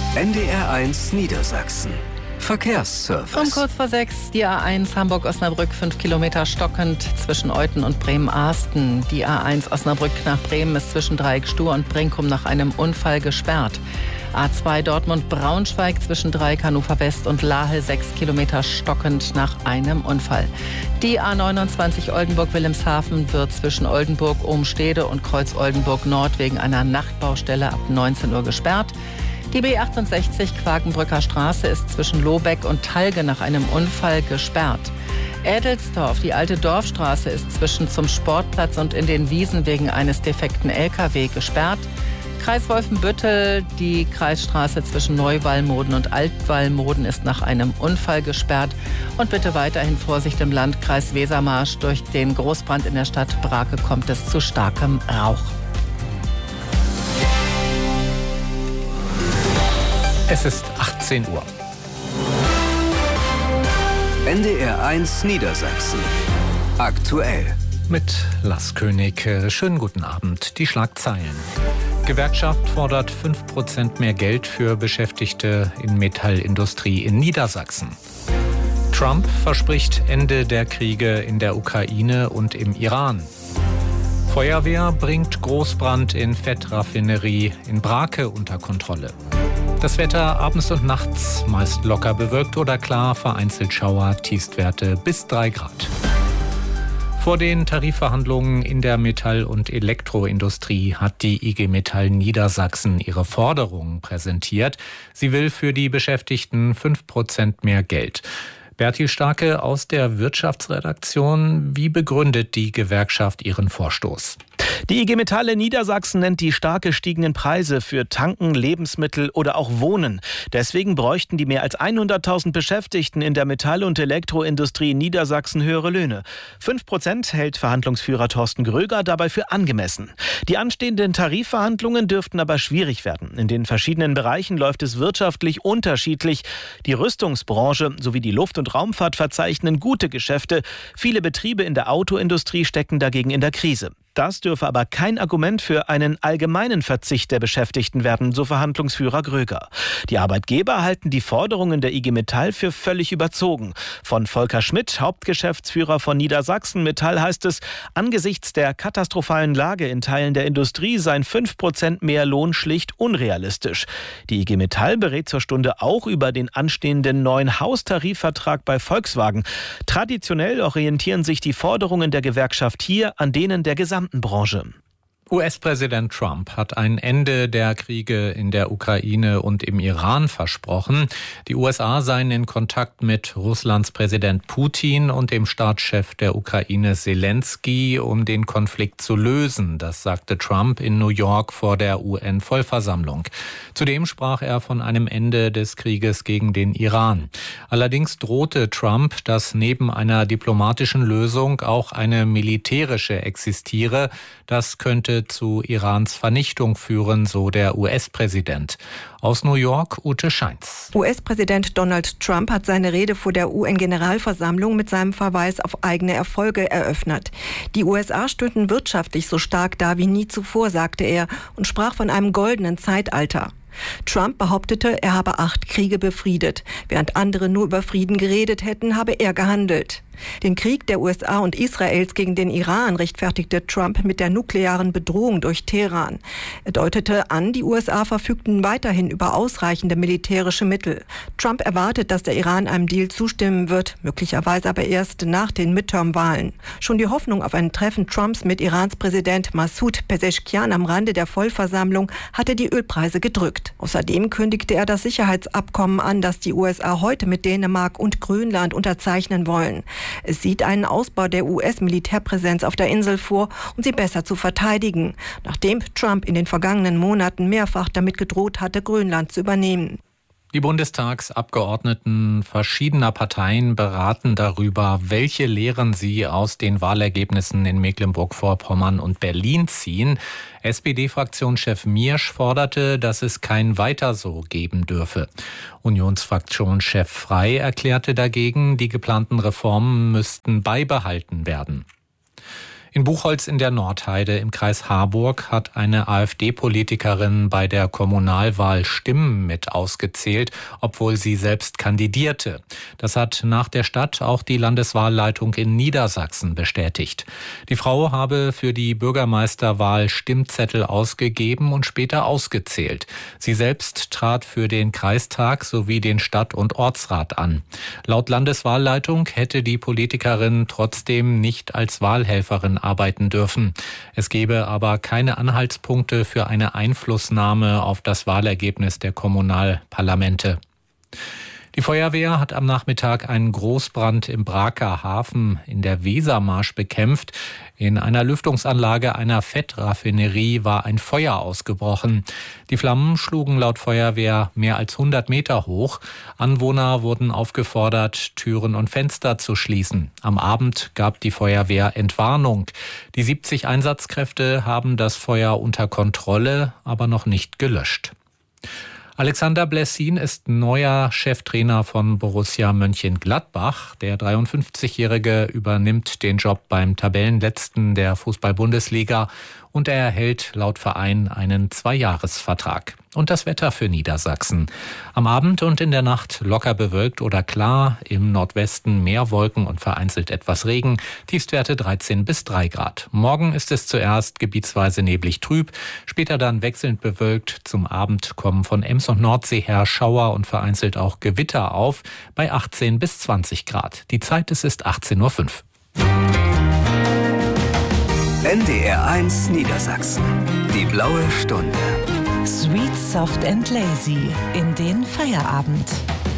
NDR1 Niedersachsen. Verkehrsservice. Um kurz vor 6, die A1 Hamburg-Osnabrück 5 Kilometer stockend zwischen Euten und Bremen-Ahsten. Die A1 Osnabrück nach Bremen ist zwischen Dreieck Stur und Brinkum nach einem Unfall gesperrt. A2 Dortmund-Braunschweig zwischen Dreieck Hannover West und Lahe 6 Kilometer stockend nach einem Unfall. Die A29 Oldenburg-Wilhelmshaven wird zwischen Oldenburg-Ohnstede und Kreuz-Oldenburg-Nord wegen einer Nachtbaustelle ab 19 Uhr gesperrt. Die B68 Quakenbrücker Straße ist zwischen Lobeck und Talge nach einem Unfall gesperrt. Ädelsdorf, die alte Dorfstraße, ist zwischen zum Sportplatz und in den Wiesen wegen eines defekten LKW gesperrt. Kreis Wolfenbüttel, die Kreisstraße zwischen Neuwallmoden und Altwallmoden ist nach einem Unfall gesperrt. Und bitte weiterhin Vorsicht im Landkreis Wesermarsch. Durch den Großbrand in der Stadt Brake kommt es zu starkem Rauch. Es ist 18 Uhr. NDR1 Niedersachsen. Aktuell. Mit Lars König. Schönen guten Abend. Die Schlagzeilen. Gewerkschaft fordert 5% mehr Geld für Beschäftigte in Metallindustrie in Niedersachsen. Trump verspricht Ende der Kriege in der Ukraine und im Iran. Feuerwehr bringt Großbrand in Fettraffinerie in Brake unter Kontrolle. Das Wetter abends und nachts meist locker bewölkt oder klar, vereinzelt Schauer, Tiefstwerte bis 3 Grad. Vor den Tarifverhandlungen in der Metall- und Elektroindustrie hat die IG Metall Niedersachsen ihre Forderungen präsentiert. Sie will für die Beschäftigten 5% mehr Geld. Bertil Starke aus der Wirtschaftsredaktion. Wie begründet die Gewerkschaft ihren Vorstoß? Die IG Metall in Niedersachsen nennt die stark gestiegenen Preise für Tanken, Lebensmittel oder auch Wohnen. Deswegen bräuchten die mehr als 100.000 Beschäftigten in der Metall- und Elektroindustrie in Niedersachsen höhere Löhne. 5% hält Verhandlungsführer Thorsten Gröger dabei für angemessen. Die anstehenden Tarifverhandlungen dürften aber schwierig werden. In den verschiedenen Bereichen läuft es wirtschaftlich unterschiedlich. Die Rüstungsbranche sowie die Luft- und Raumfahrt verzeichnen gute Geschäfte. Viele Betriebe in der Autoindustrie stecken dagegen in der Krise. Das dürfe aber kein Argument für einen allgemeinen Verzicht der Beschäftigten werden, so Verhandlungsführer Gröger. Die Arbeitgeber halten die Forderungen der IG Metall für völlig überzogen. Von Volker Schmidt, Hauptgeschäftsführer von Niedersachsen Metall, heißt es, angesichts der katastrophalen Lage in Teilen der Industrie seien 5% mehr Lohn schlicht unrealistisch. Die IG Metall berät zur Stunde auch über den anstehenden neuen Haustarifvertrag bei Volkswagen. Traditionell orientieren sich die Forderungen der Gewerkschaft hier an denen der gesamten Branche. US-Präsident Trump hat ein Ende der Kriege in der Ukraine und im Iran versprochen. Die USA seien in Kontakt mit Russlands Präsident Putin und dem Staatschef der Ukraine Selenskyj, um den Konflikt zu lösen. Das sagte Trump in New York vor der UN-Vollversammlung. Zudem sprach er von einem Ende des Krieges gegen den Iran. Allerdings drohte Trump, dass neben einer diplomatischen Lösung auch eine militärische existiere. Das könnte zu Irans Vernichtung führen, so der US-Präsident. Aus New York, Ute Scheins. US-Präsident Donald Trump hat seine Rede vor der UN-Generalversammlung mit seinem Verweis auf eigene Erfolge eröffnet. Die USA stünden wirtschaftlich so stark da wie nie zuvor, sagte er und sprach von einem goldenen Zeitalter. Trump behauptete, er habe 8 Kriege befriedet. Während andere nur über Frieden geredet hätten, habe er gehandelt. Den Krieg der USA und Israels gegen den Iran rechtfertigte Trump mit der nuklearen Bedrohung durch Teheran. Er deutete an, die USA verfügten weiterhin über ausreichende militärische Mittel. Trump erwartet, dass der Iran einem Deal zustimmen wird, möglicherweise aber erst nach den Midterm-Wahlen. Schon die Hoffnung auf ein Treffen Trumps mit Irans Präsident Massoud Pezeshkian am Rande der Vollversammlung hatte die Ölpreise gedrückt. Außerdem kündigte er das Sicherheitsabkommen an, das die USA heute mit Dänemark und Grönland unterzeichnen wollen. Es sieht einen Ausbau der US-Militärpräsenz auf der Insel vor, um sie besser zu verteidigen, nachdem Trump in den vergangenen Monaten mehrfach damit gedroht hatte, Grönland zu übernehmen. Die Bundestagsabgeordneten verschiedener Parteien beraten darüber, welche Lehren sie aus den Wahlergebnissen in Mecklenburg-Vorpommern und Berlin ziehen. SPD-Fraktionschef Miersch forderte, dass es kein Weiter so geben dürfe. Unionsfraktionschef Frey erklärte dagegen, die geplanten Reformen müssten beibehalten werden. In Buchholz in der Nordheide im Kreis Harburg hat eine AfD-Politikerin bei der Kommunalwahl Stimmen mit ausgezählt, obwohl sie selbst kandidierte. Das hat nach der Stadt auch die Landeswahlleitung in Niedersachsen bestätigt. Die Frau habe für die Bürgermeisterwahl Stimmzettel ausgegeben und später ausgezählt. Sie selbst trat für den Kreistag sowie den Stadt- und Ortsrat an. Laut Landeswahlleitung hätte die Politikerin trotzdem nicht als Wahlhelferin arbeiten dürfen. Es gebe aber keine Anhaltspunkte für eine Einflussnahme auf das Wahlergebnis der Kommunalparlamente. Die Feuerwehr hat am Nachmittag einen Großbrand im Braker Hafen in der Wesermarsch bekämpft. In einer Lüftungsanlage einer Fettraffinerie war ein Feuer ausgebrochen. Die Flammen schlugen laut Feuerwehr mehr als 100 Meter hoch. Anwohner wurden aufgefordert, Türen und Fenster zu schließen. Am Abend gab die Feuerwehr Entwarnung. Die 70 Einsatzkräfte haben das Feuer unter Kontrolle, aber noch nicht gelöscht. Alexander Blessin ist neuer Cheftrainer von Borussia Mönchengladbach. Der 53-Jährige übernimmt den Job beim Tabellenletzten der Fußball-Bundesliga und er erhält laut Verein einen 2-Jahres-Vertrag. Und das Wetter für Niedersachsen. Am Abend und in der Nacht locker bewölkt oder klar, im Nordwesten mehr Wolken und vereinzelt etwas Regen, Tiefstwerte 13 bis 3 Grad. Morgen ist es zuerst gebietsweise neblig trüb, später dann wechselnd bewölkt. Zum Abend kommen von Ems und Nordsee her Schauer und vereinzelt auch Gewitter auf, bei 18 bis 20 Grad. Die Zeit ist 18:05 Uhr. NDR 1 Niedersachsen. Die blaue Stunde. Sweet, soft and lazy in den Feierabend.